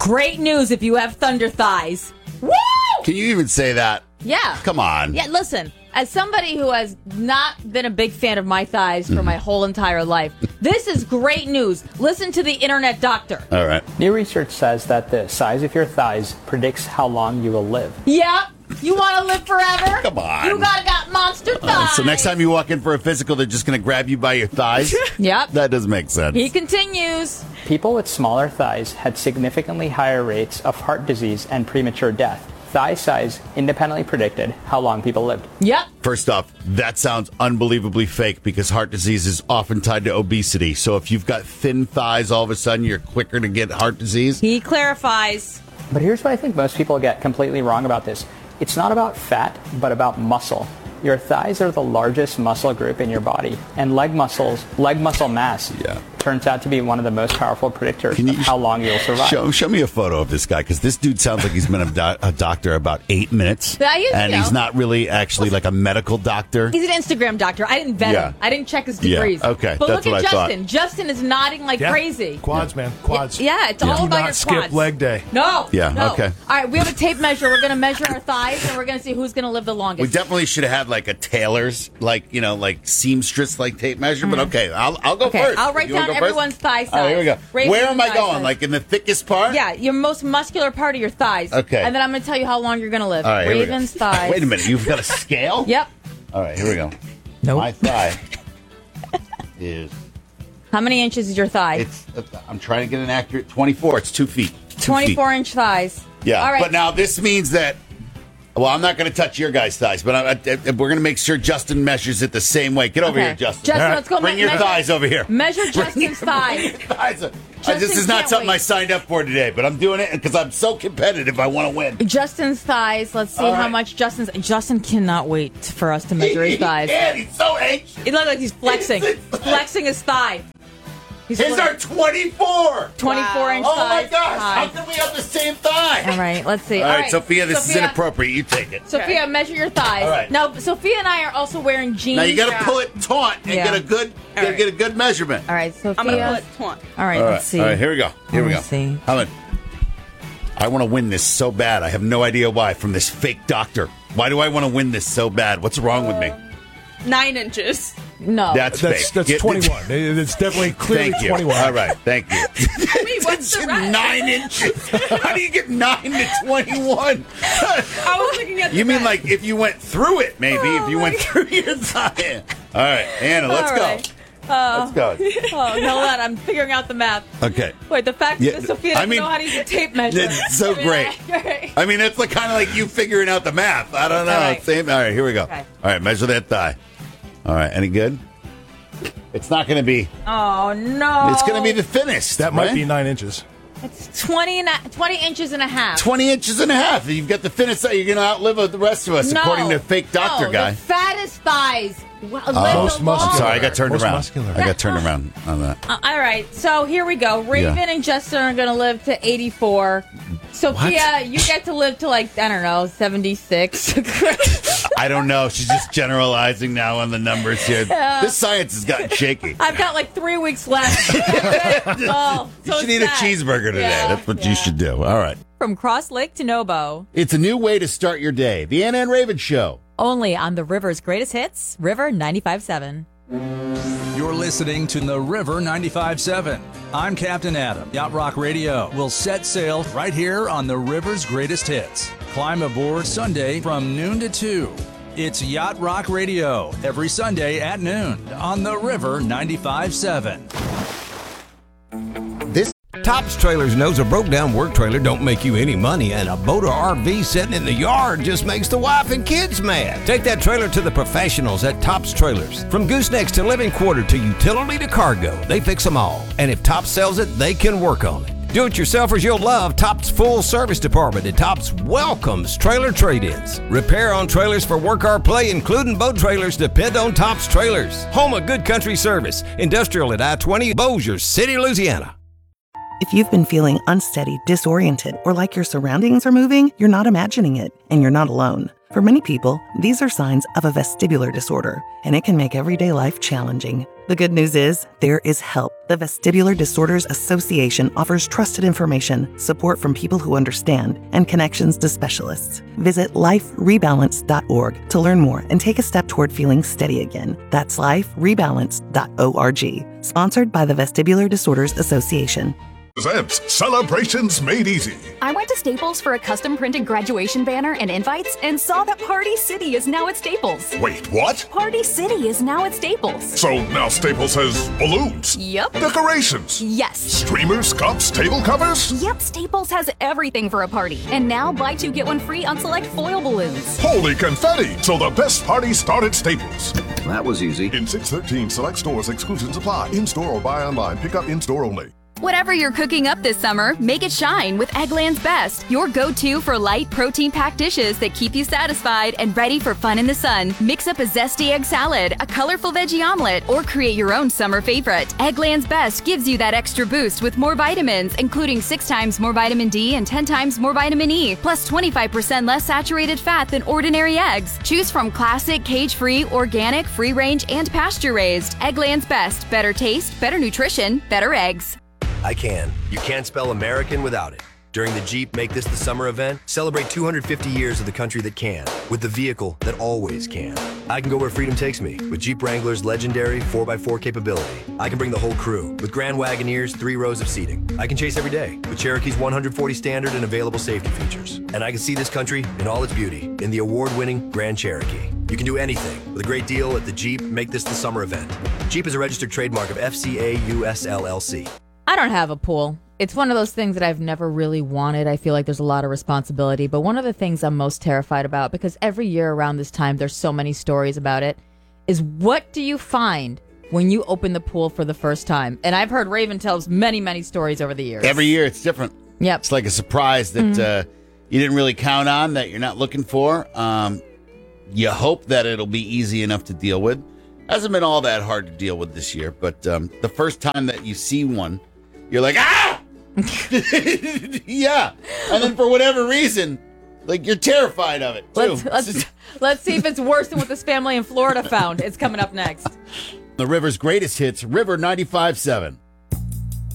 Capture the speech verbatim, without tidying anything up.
great news if you have thunder thighs. Woo! Can you even say that? Yeah. Come on. Yeah, listen, as somebody who has not been a big fan of my thighs for mm. my whole entire life, this is great news. Listen to the internet doctor. All right. New research says that the size of your thighs predicts how long you will live. Yeah. You want to live forever? Come on. You gotta got monster thighs. Uh, so next time you walk in for a physical, they're just going to grab you by your thighs? Yep. That doesn't make sense. He continues. People with smaller thighs had significantly higher rates of heart disease and premature death. Thigh size independently predicted how long people lived. Yep. First off, that sounds unbelievably fake because heart disease is often tied to obesity. So if you've got thin thighs, all of a sudden you're quicker to get heart disease? He clarifies. But here's what I think most people get completely wrong about this. It's not about fat, but about muscle. Your thighs are the largest muscle group in your body, and leg muscles, leg muscle mass yeah. turns out to be one of the most powerful predictors of how long you'll survive. Show, show me a photo of this guy, because this dude sounds like he's been a, do- a doctor about eight minutes, yeah, you and know. he's not really actually like a medical doctor. He's an Instagram doctor. I didn't vet yeah. him. I didn't check his degrees. Yeah. Okay, but that's look at what I Justin. thought. Justin is nodding like yeah. crazy. Quads, man. Quads. Yeah, it's yeah. all Do about not your skip quads. leg day. No. Yeah, no. okay. All right, we have a tape measure. We're going to measure our thighs, and we're going to see who's going to live the longest. We definitely should have had like a tailor's, like, you know, like seamstress like tape measure, mm-hmm. but okay, I'll, I'll go okay, first. I'll write you down everyone's thigh size. All right, here we go. Raven's Where am I thigh going? size. Like in the thickest part? Yeah, your most muscular part of your thighs. Okay. And then I'm going to tell you how long you're going to live. All right, here we go. Raven's thighs. Wait a minute, you've got a scale? Yep. All right, here we go. Nope. My thigh is... How many inches is your thigh? It's. I'm trying to get an accurate twenty-four. It's two feet. Two twenty-four feet. inch thighs. Yeah, All right. but now this means that... Well, I'm not going to touch your guys' thighs, but I, I, we're going to make sure Justin measures it the same way. Get over okay. here, Justin. Justin, right. let's go. Bring me- your measure, thighs over here. Measure Bring Justin's your, thighs. Bring your thighs. Uh, Justin this is not can't something wait. I signed up for today, but I'm doing it because I'm so competitive. I want to win. Justin's thighs. Let's see All how right. much Justin's. Justin cannot wait for us to measure his thighs. He can't. He's so anxious. He looks like he's flexing. He's flexing his thigh. He's His fle- are twenty-four. twenty-four Wow. inch Oh my thighs. gosh! High. How can we have the same thigh? All right, let's see. All right, Sophia, this Sophia, is inappropriate. You take it. Sophia, measure your thighs. All right. Now, Sophia and I are also wearing jeans. Now you got to Yeah. pull it taut and Yeah. get a good, All right. get a good measurement. All right, Sophia. I'm going to pull it taunt. All right, All right, let's see. all right, here we go. Here we go. Let's see. Helen, I want to win this so bad. I have no idea why. From this fake doctor. Why do I want to win this so bad? What's wrong with me? Nine inches. No. That's That's fake. that's Get- twenty-one. It's definitely clearly Thank you. twenty-one. All right, thank you. Wait, what's the rest? Nine inches. How do you get nine to twenty-one? I was looking at the You mean rest. like if you went through it, maybe Oh if you my went through your thigh. All right, Anna, let's All go. right. Uh, Let's go. oh, no, that I'm figuring out the math. Okay. Wait, the fact Yeah, that Sophia I doesn't mean, know how to use a tape measure. It's so I mean, great. I- I mean, it's like kind of like you figuring out the math. I don't know. All right. Same. All right, here we go. Okay. All right, measure that thigh. All right, any good? It's not going to be. Oh, no. It's going to be the thinnest. That might right? be nine inches. It's twenty, and a- twenty inches and a half. twenty inches and a half. You've got the thinnest. You're going to outlive the rest of us, no. according to fake doctor no, guy. The fattest thighs. Well, live Most the muscular. long- I'm sorry, I got turned Most around. muscular. I got turned around on that. Uh, all right, so here we go. Raven Yeah. and Justin are going to live to eighty-four. Sophia, you get to live to like, I don't know, seventy-six. I don't know. She's just generalizing now on the numbers here. This science has gotten shaky. I've got like three weeks left. oh, You so should eat a sad. cheeseburger today. Yeah, That's what yeah. you should do. All right. From Cross Lake to Nobo. It's a new way to start your day. The Anna and Raven Show. Only on the River's greatest hits, River ninety-five point seven. You're listening to the River ninety-five point seven. I'm Captain Adam. Yacht Rock Radio will set sail right here on the River's greatest hits. Climb aboard Sunday from noon to two. It's Yacht Rock Radio every Sunday at noon on the River ninety-five point seven. This Tops Trailers knows a broke down work trailer don't make you any money, and a boat or R V sitting in the yard just makes the wife and kids mad. Take that trailer to the professionals at Tops Trailers. From goosenecks to living quarter to utility to cargo, they fix them all. And if Tops sells it, they can work on it. Do-it-yourselfers you'll love Tops Full Service Department at Tops welcomes trailer trade-ins. Repair on trailers for work or play, including boat trailers, depend on Tops Trailers. Home of good country service. Industrial at I twenty, Bossier City, Louisiana. If you've been feeling unsteady, disoriented, or like your surroundings are moving, you're not imagining it, and you're not alone. For many people, these are signs of a vestibular disorder, and it can make everyday life challenging. The good news is, there is help. The Vestibular Disorders Association offers trusted information, support from people who understand, and connections to specialists. Visit life rebalance dot org to learn more and take a step toward feeling steady again. That's life rebalance dot org. Sponsored by the Vestibular Disorders Association. Presents Celebrations Made Easy. I went to Staples for a custom printed graduation banner and invites and saw that Party City is now at Staples. Wait, what? Party City is now at Staples. So now Staples has balloons? Yep. Decorations? Yes. Streamers, cups, table covers? Yep, Staples has everything for a party. And now buy two, get one free on select foil balloons. Holy confetti! So the best parties start at Staples. That was easy. In six thirteen select stores, exclusions apply. In-store or buy online. Pick up in-store only. Whatever you're cooking up this summer, make it shine with Eggland's Best, your go-to for light, protein-packed dishes that keep you satisfied and ready for fun in the sun. Mix up a zesty egg salad, a colorful veggie omelet, or create your own summer favorite. Eggland's Best gives you that extra boost with more vitamins, including six times more vitamin D and ten times more vitamin E, plus twenty-five percent less saturated fat than ordinary eggs. Choose from classic, cage-free, organic, free-range, and pasture-raised. Eggland's Best. Better taste, better nutrition, better eggs. I can. You can't spell American without it. During the Jeep Make This the Summer event, celebrate two hundred fifty years of the country that can, with the vehicle that always can. I can go where freedom takes me, with Jeep Wrangler's legendary four by four capability. I can bring the whole crew, with Grand Wagoneer's three rows of seating. I can chase every day, with Cherokee's one hundred forty standard and available safety features. And I can see this country in all its beauty, in the award-winning Grand Cherokee. You can do anything with a great deal at the Jeep Make This the Summer event. Jeep is a registered trademark of F C A U S L L C. I don't have a pool. It's one of those things that I've never really wanted. I feel like there's a lot of responsibility. But one of the things I'm most terrified about, because every year around this time there's so many stories about it, is what do you find when you open the pool for the first time? And I've heard Raven tells many, many stories over the years. Every year it's different. Yep. It's like a surprise that Mm-hmm. uh, you didn't really count on, that you're not looking for. Um, you hope that it'll be easy enough to deal with. Hasn't been all that hard to deal with this year, but um, the first time that you see one, you're like, ah! Yeah. And then for whatever reason, like, you're terrified of it, too. Let's, let's, let's see if it's worse than what this family in Florida found. It's coming up next. The River's greatest hits, River ninety-five point seven.